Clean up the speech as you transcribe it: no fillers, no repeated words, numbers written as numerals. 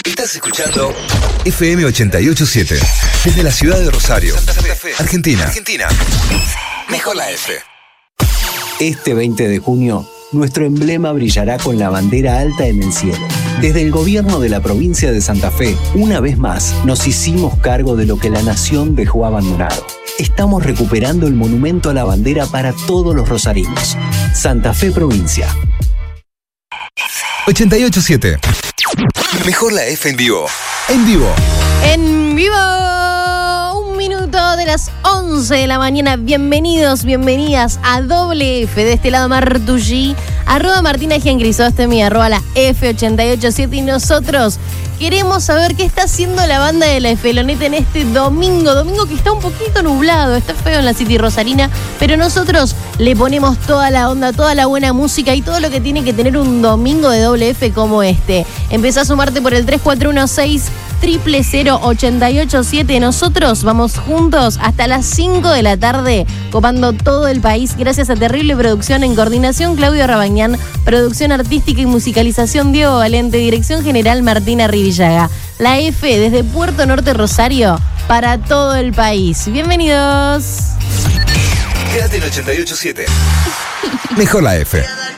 Estás escuchando FM 88.7 desde la ciudad de Rosario, Santa Fe, Argentina. Mejor la F. Este 20 de junio, nuestro emblema brillará con la bandera alta en el cielo. Desde el gobierno de la provincia de Santa Fe, una vez más, nos hicimos cargo de lo que la nación dejó abandonado. Estamos recuperando el monumento a la bandera para todos los rosarinos. Santa Fe Provincia. 88.7. Mejor la F en vivo. En vivo. En vivo. 1 minuto de las 11 de la mañana. Bienvenidos, bienvenidas a Doble F. De este lado Martucci, @Martina Giancrisostemi, @la F887. Y nosotros queremos saber qué está haciendo la banda de la Esfeloneta en este domingo que está un poquito nublado, está feo en la City Rosarina, pero nosotros le ponemos toda la onda, toda la buena música y todo lo que tiene que tener un domingo de Doble F como este. Empezá a sumarte por el 3416-000-887. Nosotros vamos juntos hasta las 5 de la tarde, copando todo el país, gracias a Terrible Producción. En coordinación, Claudio Rabañán. Producción artística y musicalización, Diego Valente. Dirección general, Martina Rivillaga. La F desde Puerto Norte, Rosario, para todo el país. Bienvenidos. Quédate en 88.7. Mejor la F.